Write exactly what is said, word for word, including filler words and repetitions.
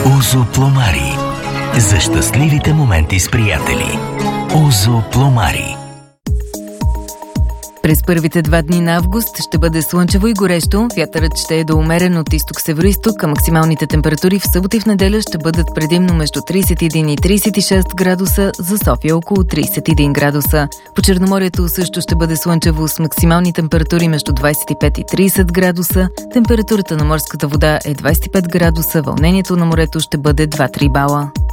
Узо Пломари. За щастливите моменти с приятели. Узо Пломари. През първите два дни на август ще бъде слънчево и горещо. Вятърът ще е до умерен от изток-североизток, а максималните температури в събота и в неделя ще бъдат предимно между тридесет и един и тридесет и шест градуса, за София около тридесет и един градуса. По Черноморието също ще бъде слънчево с максимални температури между двадесет и пет и тридесет градуса. Температурата на морската вода е двадесет и пет градуса, вълнението на морето ще бъде два до три бала.